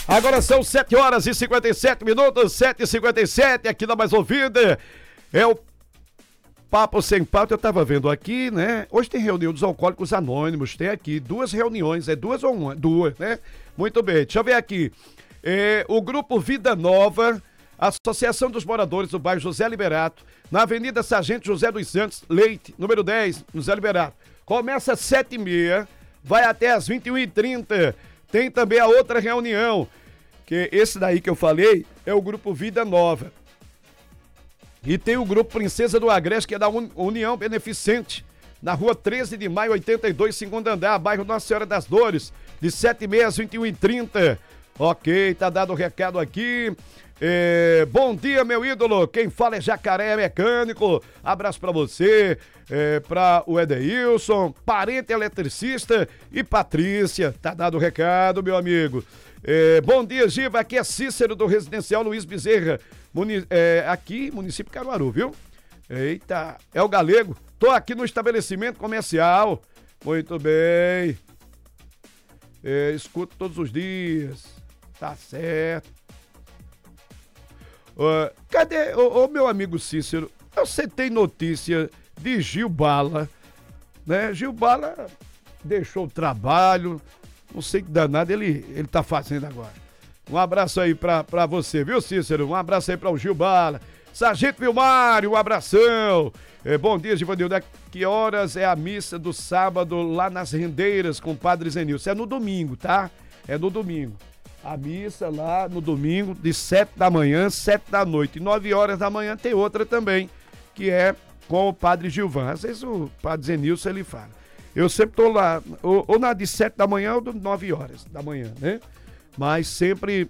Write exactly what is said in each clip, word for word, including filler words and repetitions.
Agora são sete horas e cinquenta e sete minutos, sete e cinquenta e sete, aqui na Mais Ouvida. É o Papo Sem Pauta, eu tava vendo aqui, né? Hoje tem reunião dos Alcoólicos Anônimos, tem aqui duas reuniões, é duas ou uma? Duas, né? Muito bem, deixa eu ver aqui. É, o Grupo Vida Nova, Associação dos Moradores do Bairro José Liberato, na Avenida Sargento José dos Santos, Leite, número dez, José Liberato. Começa às sete e meia, vai até às vinte e uma e trinta. Tem também a outra reunião, que esse daí que eu falei é o Grupo Vida Nova. E tem o Grupo Princesa do Agreste, que é da União Beneficente, na rua treze de maio, oitenta e dois, segundo andar, bairro Nossa Senhora das Dores, de sete e meia às vinte e uma e trinta. Ok, tá dado o recado aqui. É, bom dia, meu ídolo. Quem fala é Jacaré Mecânico. Abraço pra você, é, pra o Edeilson, parente eletricista e Patrícia. Tá dado o recado, meu amigo. É, bom dia, Giva. Aqui é Cícero do Residencial Luiz Bezerra. Muni, é, aqui, município de Caruaru, viu? Eita, é o Galego. Tô aqui no estabelecimento comercial. Muito bem. É, escuto todos os dias. Tá certo. Uh, cadê o meu amigo Cícero? Você tem notícia de Gil Bala, né? Gil Bala deixou o trabalho, não sei que danado ele, ele tá fazendo agora. Um abraço aí pra, pra você, viu, Cícero? Um abraço aí pra o Gil Bala. Sargento Vilmário, um abração. É, bom dia, Givanildo. Que horas é a missa do sábado lá nas Rendeiras com o Padre Zenilson? É no domingo, tá? É no domingo. A missa lá no domingo, de sete da manhã, sete da noite. E nove horas da manhã tem outra também, que é com o Padre Gilvan. Às vezes o Padre Zenilson ele fala. Eu sempre tô lá, ou, ou na de sete da manhã ou de nove horas da manhã, né? Mas sempre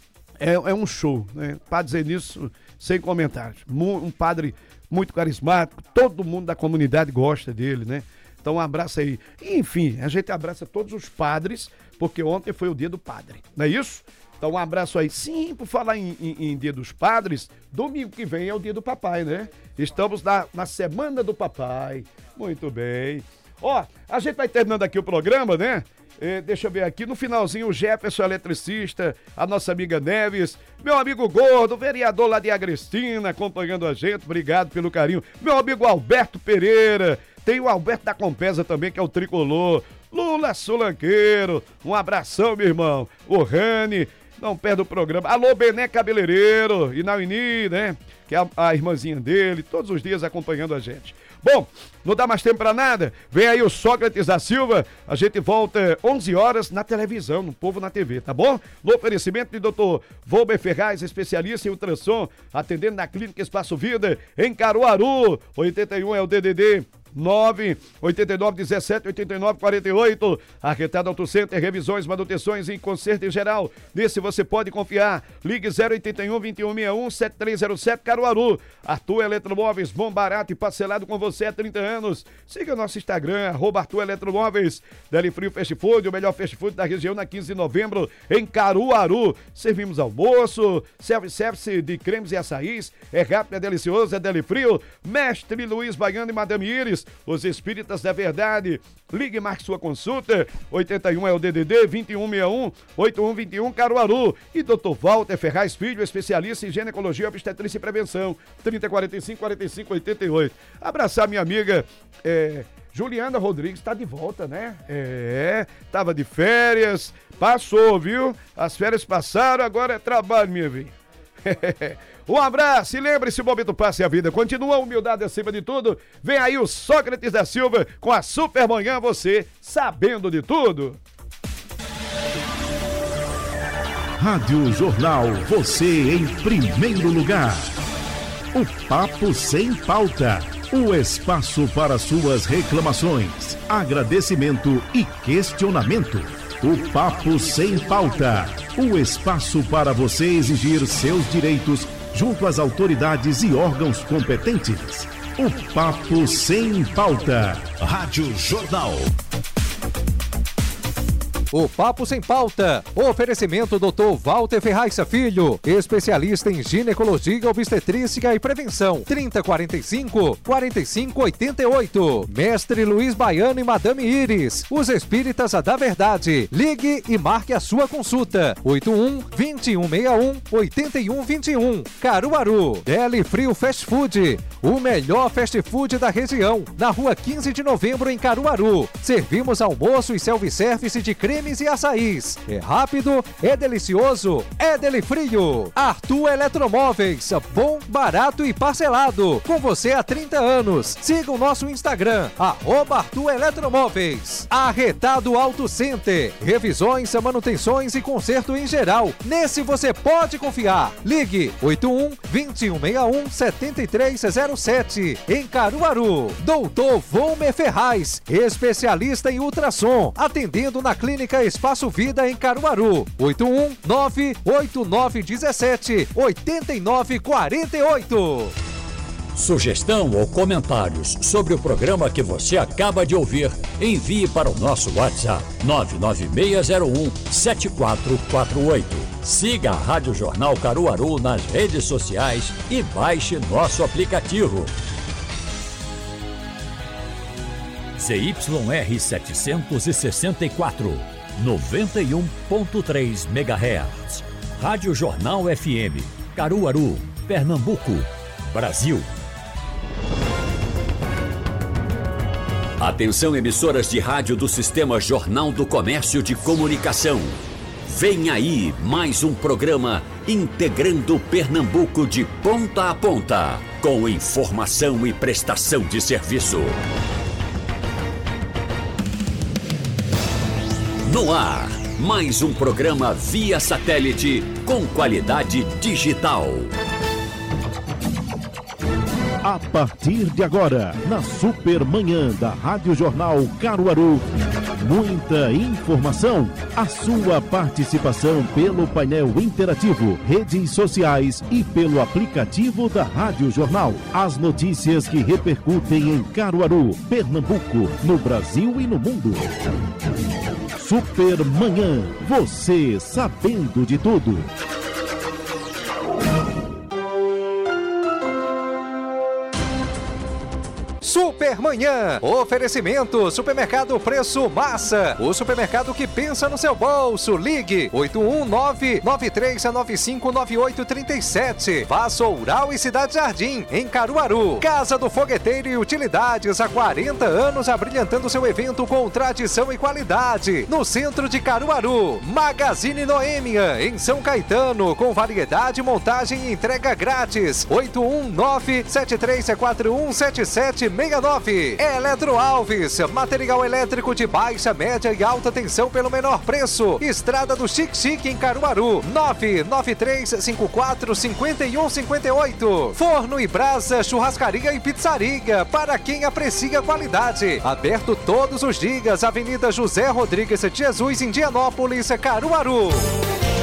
é, é um show, né? Padre Zenilson, sem comentários. Um padre muito carismático, todo mundo da comunidade gosta dele, né? Então um abraço aí. E, enfim, a gente abraça todos os padres, porque ontem foi o dia do padre, não é isso? Então um abraço aí. Sim, por falar em, em, em dia dos padres, domingo que vem é o dia do papai, né? Estamos na, na semana do papai. Muito bem. Ó, a gente vai terminando aqui o programa, né? É, deixa eu ver aqui, no finalzinho o Jefferson eletricista, a nossa amiga Neves, meu amigo Gordo, vereador lá de Agrestina, acompanhando a gente, obrigado pelo carinho. Meu amigo Alberto Pereira, tem o Alberto da Compesa também, que é o tricolor. Lula Sulanqueiro, um abração, meu irmão. O Rani, não perde o programa. Alô, Bené Cabeleireiro, e Nauini, né? Que é a, a irmãzinha dele, todos os dias acompanhando a gente. Bom, não dá mais tempo pra nada. Vem aí o Sócrates da Silva. A gente volta onze horas na televisão, no Povo na T V, tá bom? No oferecimento de doutor Volber Ferraz, especialista em ultrassom, atendendo na Clínica Espaço Vida, em Caruaru. oitenta e um é o D D D. nove oito nove um sete oito nove quatro oito. Arquetada Auto Center, revisões, manutenções e conserto em geral. Nesse você pode confiar. Ligue zero oito um, vinte e um sessenta e um, sete três zero sete Caruaru. Arthur Eletromóveis, bom, barato e parcelado com você há trinta anos. Siga nosso Instagram, arroba Arthur Eletromóveis. Deli Frio Fast Food, o melhor fast food da região, na quinze de novembro, em Caruaru. Servimos almoço, self-service de cremes e açaís. É rápido, é delicioso, é Deli Frio. Mestre Luiz Baiano e Madame Iris, os Espíritas da Verdade. Ligue e marque sua consulta. oitenta e um é o D D D, vinte e um sessenta e um, oitenta e um vinte e um Caruaru. E doutor Walter Ferraz Filho, especialista em ginecologia, obstetrícia e prevenção. trinta, quarenta e cinco, quarenta e cinco, oitenta e oito. Abraçar minha amiga é, Juliana Rodrigues, tá de volta, né? É, tava de férias, passou, viu? As férias passaram, agora é trabalho, minha vida. Um abraço e lembre-se, o momento passa e a vida continua, a humildade acima de tudo. Vem aí o Sócrates da Silva com a Super Manhã, você sabendo de tudo. Rádio Jornal, você em primeiro lugar. O Papo Sem Pauta, o espaço para suas reclamações, agradecimento e questionamento. O Papo Sem Pauta, o espaço para você exigir seus direitos junto às autoridades e órgãos competentes. O Papo Sem Pauta. Rádio Jornal. o Papo Sem Pauta. Oferecimento doutor Walter Ferraz Filho, especialista em ginecologia, obstetrícia e prevenção. trinta, quarenta e cinco, quarenta e cinco, oitenta e oito. Mestre Luiz Baiano e Madame Iris, os espíritas da verdade. Ligue e marque a sua consulta. oito um, vinte e um sessenta e um, oitenta e um vinte e um. Caruaru. Deli Frio Fast Food, o melhor fast food da região, na rua quinze de novembro em Caruaru. Servimos almoço e self-service de cremes e açaís. É rápido, é delicioso, é Deli Frio. Arthur Eletromóveis, bom, barato e parcelado. Com você há trinta anos. Siga o nosso Instagram, arroba Arthur Eletromóveis. Arretado Auto Center, revisões, manutenções e conserto em geral. Nesse você pode confiar. Ligue oito um, vinte e um sessenta e um, setenta e três zero sete. Em Caruaru. Doutor Volmer Ferraz, especialista em ultrassom, atendendo na Clínica Espaço Vida em Caruaru. oito um, nove oito nove um sete, oito nove quatro oito. Sugestão ou comentários sobre o programa que você acaba de ouvir, envie para o nosso WhatsApp nove nove seis zero um, sete quatro quatro oito. Siga a Rádio Jornal Caruaru nas redes sociais e baixe nosso aplicativo. Z Y R setecentos e sessenta e quatro, noventa e um ponto três megahertz. Rádio Jornal F M, Caruaru, Pernambuco, Brasil. Atenção, emissoras de rádio do Sistema Jornal do Comércio de Comunicação. Vem aí mais um programa integrando Pernambuco de ponta a ponta, com informação e prestação de serviço. No ar, mais um programa via satélite com qualidade digital. A partir de agora, na Supermanhã da Rádio Jornal Caruaru, muita informação, a sua participação pelo painel interativo, redes sociais e pelo aplicativo da Rádio Jornal. As notícias que repercutem em Caruaru, Pernambuco, no Brasil e no mundo. Supermanhã, você sabendo de tudo. Supermanhã, oferecimento, supermercado Preço Massa, o supermercado que pensa no seu bolso. Ligue oito um nove, nove três nove cinco, nove oito três sete. Vassoural e Cidade Jardim, em Caruaru. Casa do Fogueteiro e Utilidades, há quarenta anos abrilhantando seu evento com tradição e qualidade. No centro de Caruaru. Magazine Noêmia, em São Caetano, com variedade, montagem e entrega grátis. oito um nove, sete três quatro um, sete sete seis nove. Eletro Alves, material elétrico de baixa, média e alta tensão pelo menor preço. Estrada do Chique Chique em Caruaru, nove nove três cinco quatro cinco um cinco oito. Forno e Brasa, churrascaria e pizzaria, para quem aprecia qualidade. Aberto todos os dias, Avenida José Rodrigues de Jesus, Indianópolis, Caruaru.